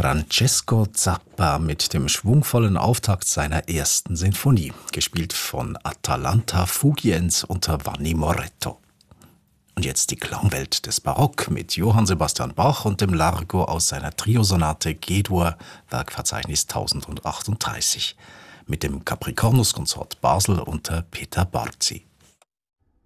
Francesco Zappa mit dem schwungvollen Auftakt seiner ersten Sinfonie, gespielt von Atalanta Fugiens unter Vanni Moretto. Und jetzt die Klangwelt des Barock mit Johann Sebastian Bach und dem Largo aus seiner Triosonate G-Dur, Werkverzeichnis 1038, mit dem Capricornus-Konsort Basel unter Peter Barzi.